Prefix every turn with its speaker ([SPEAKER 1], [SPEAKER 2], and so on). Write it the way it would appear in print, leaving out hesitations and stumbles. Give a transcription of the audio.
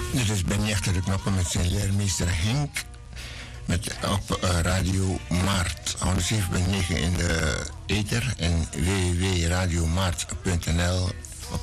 [SPEAKER 1] Dit is Ben Jechter de Knoppen met zijn leermeester Henk. Op Radio Maart. 107.9 in de ether en www.radiomaart.nl